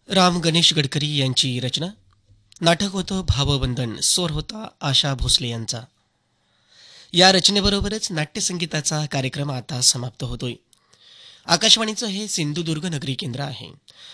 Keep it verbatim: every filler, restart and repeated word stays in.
राम गणेश गडकरी यांची रचना. नाटक होतं भावबंधन. स्वर होता आशा भोसले यांचा. या रचनेबरोबरच नाट्यसंगीताचा कार्यक्रम आता समाप्त होतोय. आकाशवाणीचं हे सिंधुदुर्ग नगरी केंद्र आहे.